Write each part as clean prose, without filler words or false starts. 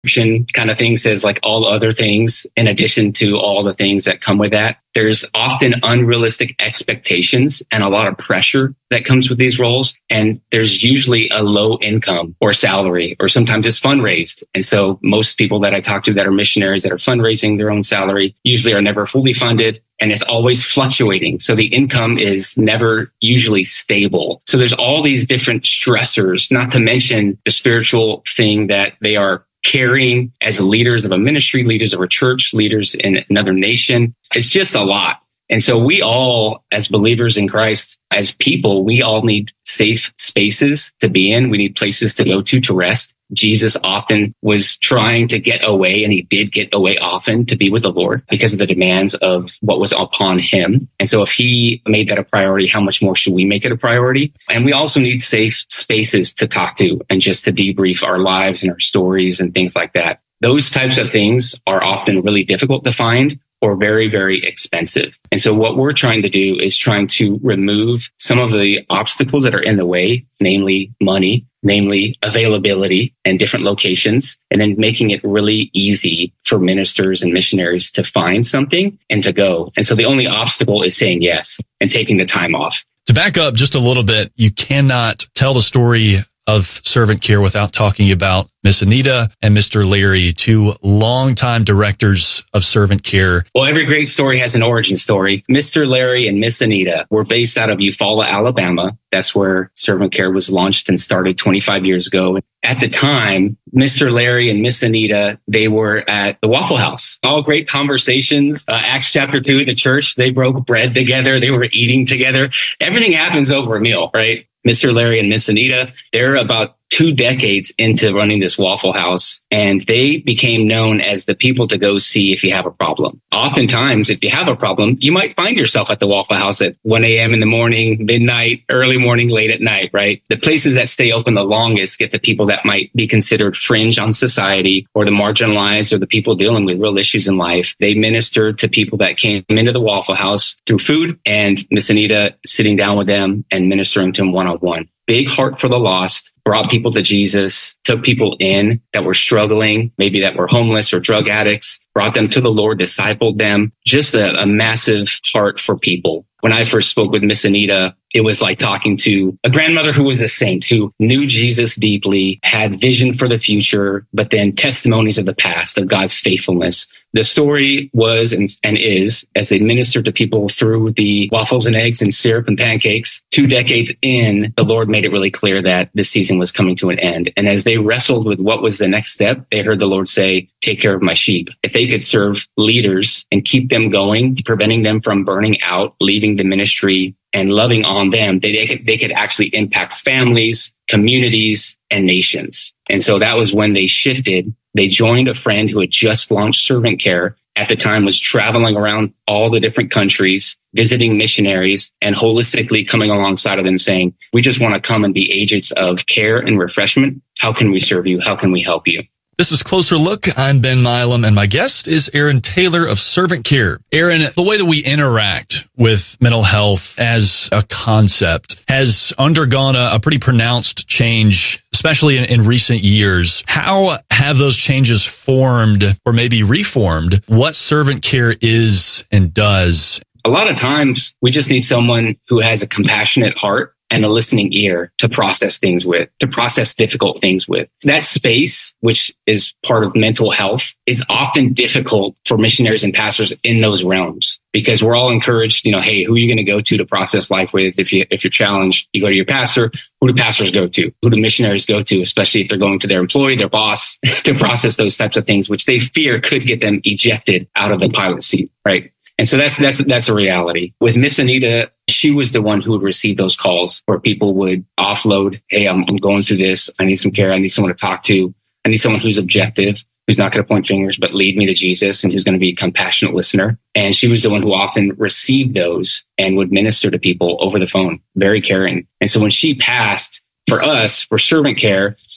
kind of thing says like all other things in addition to all the things that come with that. There's often unrealistic expectations and a lot of pressure that comes with these roles. And there's usually a low income or salary, or sometimes it's fundraised. And so most people that I talk to that are missionaries that are fundraising their own salary usually are never fully funded. And it's always fluctuating. So the income is never usually stable. So there's all these different stressors, not to mention the spiritual thing that they are carrying as leaders of a ministry, leaders of a church, leaders in another nation. It's just a lot. And so we all, as believers in Christ, as people, we all need safe spaces to be in. We need places to go to rest. Jesus often was trying to get away, and he did get away often to be with the Lord because of the demands of what was upon him. And so if he made that a priority, how much more should we make it a priority? And we also need safe spaces to talk to and just to debrief our lives and our stories and things like that. Those types of things are often really difficult to find or very, very expensive. And so what we're trying to do is trying to remove some of the obstacles that are in the way, namely money, namely availability and different locations, and then making it really easy for ministers and missionaries to find something and to go. And so the only obstacle is saying yes and taking the time off. To back up just a little bit, you cannot tell the story of Servant Care without talking about Miss Anita and Mr. Leary, two longtime directors of Servant Care. Well, every great story has an origin story. Mr. Leary and Miss Anita were based out of Eufaula, Alabama. That's where Servant Care was launched and started 25 years ago. At the time, Mr. Leary and Miss Anita, they were at the Waffle House. All great conversations. Acts chapter 2, the church, they broke bread together. They were eating together. Everything happens over a meal, right? Mr. Leary and Miss Anita, they're about 2 decades into running this Waffle House, and they became known as the people to go see if you have a problem. Oftentimes, if you have a problem, you might find yourself at the Waffle House at 1 a.m. in the morning, midnight, early morning, late at night, right? The places that stay open the longest get the people that might be considered fringe on society or the marginalized or the people dealing with real issues in life. They ministered to people that came into the Waffle House through food, and Miss Anita sitting down with them and ministering to them one-on-one. Big heart for the lost, brought people to Jesus, took people in that were struggling, maybe that were homeless or drug addicts, brought them to the Lord, discipled them. Just a massive heart for people. When I first spoke with Miss Anita, it was like talking to a grandmother who was a saint, who knew Jesus deeply, had vision for the future, but then testimonies of the past, of God's faithfulness. The story was and is, as they ministered to people through the waffles and eggs and syrup and pancakes, 2 decades in, the Lord made it really clear that this season was coming to an end. And as they wrestled with what was the next step, they heard the Lord say, take care of my sheep. If they could serve leaders and keep them going, preventing them from burning out, leaving the ministry and loving on them, they could actually impact families, communities, and nations. And so that was when they shifted. They joined a friend who had just launched Servant Care. At the time was traveling around all the different countries, visiting missionaries, and holistically coming alongside of them saying, we just want to come and be agents of care and refreshment. How can we serve you? How can we help you? This is Closer Look. I'm Ben Milam, and my guest is Aaron Taylor of Servant Care. Aaron, the way that we interact with mental health as a concept has undergone a pretty pronounced change, especially in recent years. How have those changes formed or maybe reformed what Servant Care is and does? A lot of times we just need someone who has a compassionate heart and a listening ear to process things with, to process difficult things with. That space, which is part of mental health, is often difficult for missionaries and pastors in those realms because we're all encouraged, hey, who are you going to go to process life with? If you're challenged, you go to your pastor. Who do pastors go to? Who do missionaries go to, especially if they're going to their employee, their boss, to process those types of things, which they fear could get them ejected out of the pilot seat, right? And so that's a reality. With Miss Anita, she was the one who would receive those calls where people would offload, hey, I'm going through this. I need some care. I need someone to talk to. I need someone who's objective, who's not going to point fingers, but lead me to Jesus and who's going to be a compassionate listener. And she was the one who often received those and would minister to people over the phone, very caring. And so when she passed, for us, for Servant Care,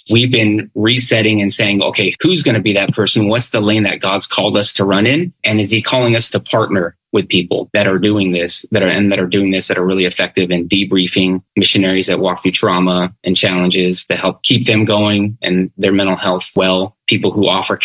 we've been resetting and saying, okay, who's going to be that person? What's the lane that God's called us to run in? And is he calling us to partner with people that are doing this, that are really effective in debriefing missionaries that walk through trauma and challenges to help keep them going and their mental health well, people who offer